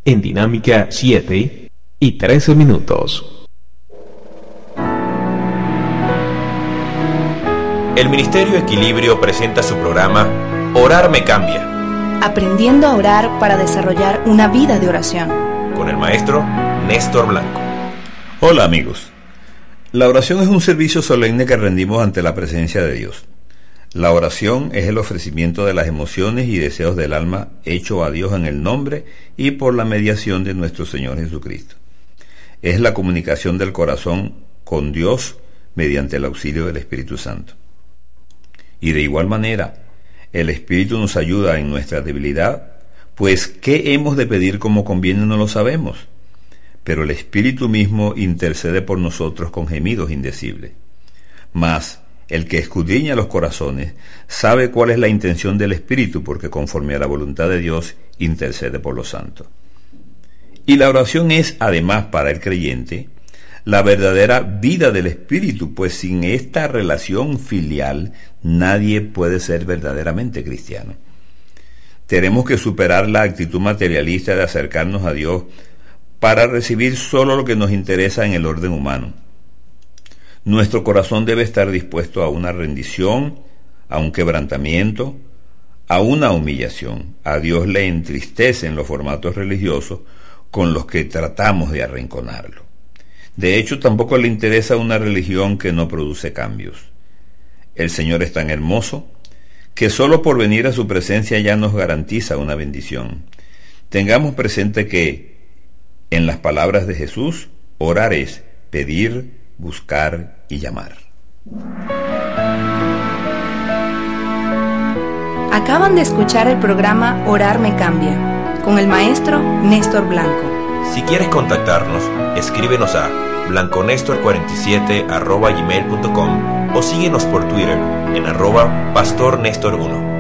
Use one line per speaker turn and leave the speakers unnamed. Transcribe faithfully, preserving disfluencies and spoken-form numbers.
en Dinámica siete y trece minutos.
El Ministerio Equilibrio presenta su programa Orar me cambia.
Aprendiendo a orar para desarrollar una vida de oración.
Con el maestro Néstor Blanco.
Hola amigos. La oración es un servicio solemne que rendimos ante la presencia de Dios. La oración es el ofrecimiento de las emociones y deseos del alma hecho a Dios en el nombre y por la mediación de nuestro Señor Jesucristo. Es la comunicación del corazón con Dios mediante el auxilio del Espíritu Santo. Y de igual manera, el Espíritu nos ayuda en nuestra debilidad, pues ¿qué hemos de pedir como conviene? No lo sabemos, pero el Espíritu mismo intercede por nosotros con gemidos indecibles. Mas el que escudriña los corazones sabe cuál es la intención del Espíritu, porque conforme a la voluntad de Dios intercede por los santos. Y la oración es, además, para el creyente, la verdadera vida del Espíritu, pues sin esta relación filial nadie puede ser verdaderamente cristiano. Tenemos que superar la actitud materialista de acercarnos a Dios para recibir solo lo que nos interesa en el orden humano. Nuestro corazón debe estar dispuesto a una rendición, a un quebrantamiento, a una humillación. A Dios le entristecen los formatos religiosos con los que tratamos de arrinconarlo. De hecho, tampoco le interesa una religión que no produce cambios. El Señor es tan hermoso que solo por venir a su presencia ya nos garantiza una bendición. Tengamos presente que, en las palabras de Jesús, orar es pedir, buscar y llamar.
Acaban de escuchar el programa Orar me cambia, con el maestro Néstor Blanco.
Si quieres contactarnos, escríbenos a blanconestor cuarenta y siete arroba gmail punto com o síguenos por Twitter en arroba pastor Néstor uno.